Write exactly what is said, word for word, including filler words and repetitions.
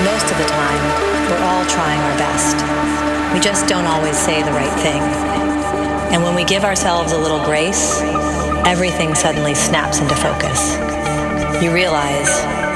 most of the time, we're all trying our best. We just don't always say the right thing. And when we give ourselves a little grace, everything suddenly snaps into focus. You realize